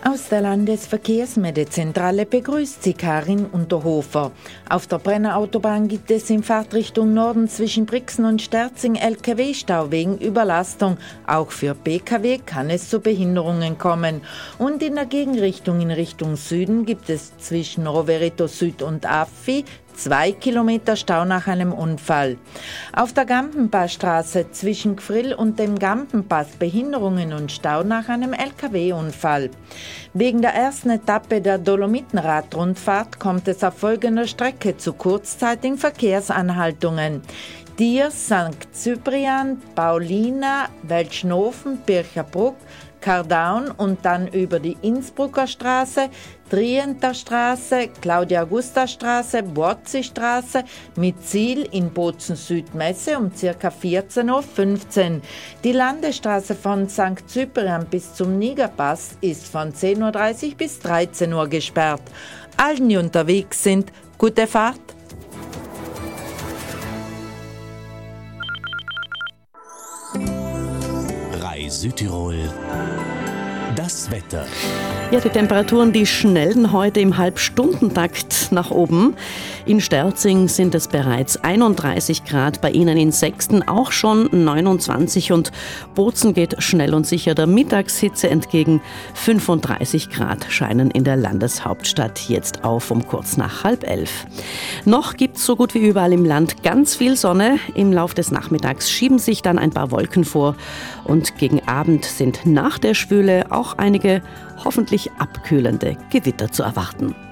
Aus der Landesverkehrsmeldezentral begrüßt sie Karin Unterhofer. Auf der Brenner Autobahn gibt es in Fahrtrichtung Norden zwischen Brixen und Sterzing LKW-Stau wegen Überlastung. Auch für Pkw kann es zu Behinderungen kommen. Und in der Gegenrichtung in Richtung Süden gibt es zwischen Rovereto Süd und Affi 2 Kilometer Stau nach einem Unfall. Auf der Gampenpassstraße zwischen Gfrill und dem Gampenpass Behinderungen und Stau nach einem LKW-Unfall. Wegen der ersten Etappe der Dolomitenradrundfahrt kommt es auf folgender Strecke zu kurzzeitigen Verkehrsanhaltungen. Diers, St. Cyprian, Paulina, Welschnofen, Bircherbruck, Kardaun und dann über die Innsbrucker Straße, Trienter Straße, Claudia-Augusta-Straße, Borzi-Straße mit Ziel in Bozen-Südmesse um ca. 14.15 Uhr. Die Landesstraße von St. Cyprian bis zum Nigerpass ist von 10.30 Uhr bis 13 Uhr gesperrt. Allen, die unterwegs sind, gute Fahrt! Südtirol. Das Wetter. Ja, die Temperaturen, die schnellen heute im Halbstundentakt nach oben. In Sterzing sind es bereits 31 Grad, bei Ihnen in Sexten auch schon 29 und Bozen geht schnell und sicher der Mittagshitze entgegen. 35 Grad scheinen in der Landeshauptstadt jetzt auf um kurz nach 10:30. Noch gibt's so gut wie überall im Land ganz viel Sonne. Im Lauf des Nachmittags schieben sich dann ein paar Wolken vor und gegen Abend sind nach der Schwüle auch einige hoffentlich abkühlende Gewitter zu erwarten.